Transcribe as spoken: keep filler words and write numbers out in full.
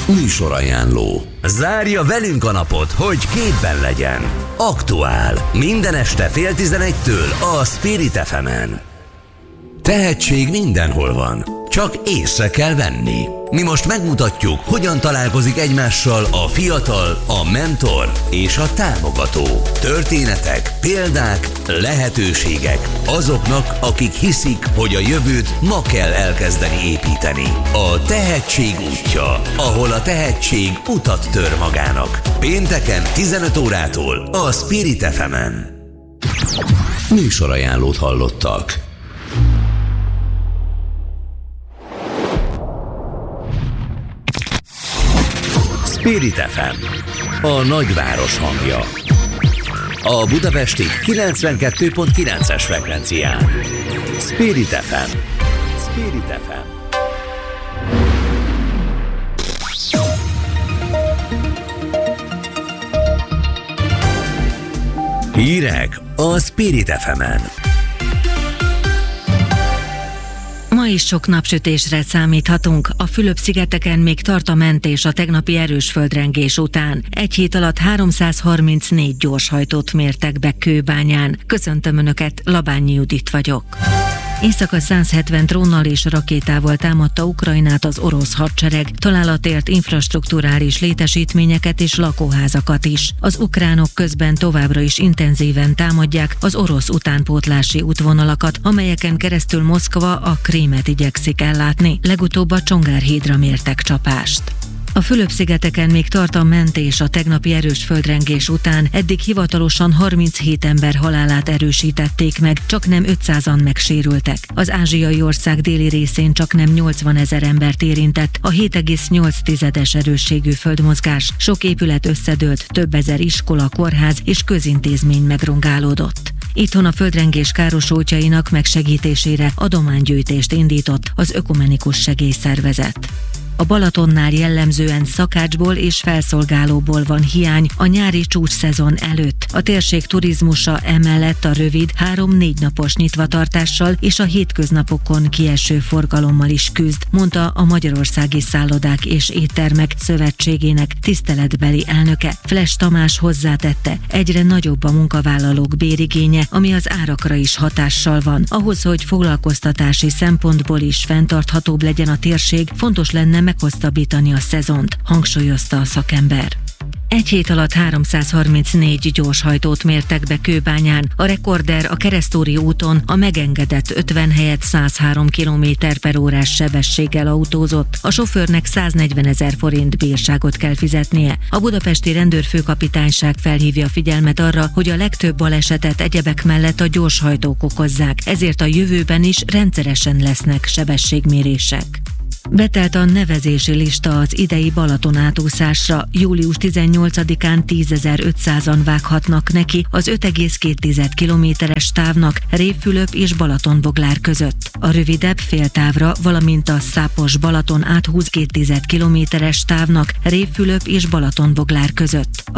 Műsorajánló. Zárja velünk a napot, hogy képben legyen. Aktuál. Minden este fél tizenegytől a Spirit ef emen. Tehetség mindenhol van, csak észre kell venni. Mi most megmutatjuk, hogyan találkozik egymással a fiatal, a mentor és a támogató. Történetek, példák, lehetőségek azoknak, akik hiszik, hogy a jövőt ma kell elkezdeni építeni. A tehetség útja, ahol a tehetség utat tör magának. Pénteken tizenöt órától a Spirit ef emen. Műsorajánlót hallottak. Spirit ef em, a nagyváros hangja. A budapesti kilencvenkettő pont kilences frekvencián. Spirit ef em. Spirit ef em. Hírek a Spirit ef emen. Ma is sok napsütésre számíthatunk. A Fülöp-szigeteken még tart a mentés a tegnapi erős földrengés után. Egy hét alatt háromszázharmincnégy gyorshajtót mértek be Kőbányán. Köszöntöm Önöket, Labányi Judit vagyok. Éjszaka száz hetven drónnal és rakétával támadta Ukrajnát az orosz hadsereg, találat ért infrastrukturális létesítményeket és lakóházakat is. Az ukránok közben továbbra is intenzíven támadják az orosz utánpótlási útvonalakat, amelyeken keresztül Moszkva a Krímet igyekszik ellátni. Legutóbb a Csongár-hídra mértek csapást. A Fülöp-szigeteken még tart a mentés a tegnapi erős földrengés után, eddig hivatalosan harminchét ember halálát erősítették meg, csaknem ötszázan megsérültek. Az ázsiai ország déli részén csaknem nyolcvanezer embert érintett a hét egész nyolc tizedes erősségű földmozgás, sok épület összedőlt, több ezer iskola, kórház és közintézmény megrongálódott. Itthon a földrengés károsultjainak megsegítésére adománygyűjtést indított az Ökumenikus Segélyszervezet. A Balatonnál jellemzően szakácsból és felszolgálóból van hiány a nyári csúcsszezon előtt. A térség turizmusa emellett a rövid három-négy napos nyitvatartással és a hétköznapokon kieső forgalommal is küzd, mondta a Magyarországi Szállodák és Éttermek Szövetségének tiszteletbeli elnöke. Fles Tamás hozzátette, egyre nagyobb a munkavállalók bérigénye, ami az árakra is hatással van. Ahhoz, hogy foglalkoztatási szempontból is fenntarthatóbb legyen a térség, fontos lenne meghosszabbítani a szezont, hangsúlyozta a szakember. Egy hét alatt háromszázharmincnégy gyorshajtót mértek be Kőbányán. A rekorder a Keresztúri úton a megengedett ötven helyett száz három kilométer per órás sebességgel autózott. A sofőrnek száznegyvenezer forint bírságot kell fizetnie. A budapesti rendőrfőkapitányság felhívja a figyelmet arra, hogy a legtöbb balesetet egyebek mellett a gyorshajtók okozzák, ezért a jövőben is rendszeresen lesznek sebességmérések. Betelt a nevezési lista az idei Balaton átúszásra. július tizennyolcadikán tízezer-ötszázan vághatnak neki az öt egész két kilométeres távnak Révfülöp és Balatonboglár között. A rövidebb féltávra, valamint a Szápos-Balaton áthúz két kilométeres távnak Révfülöp és Balatonboglár között.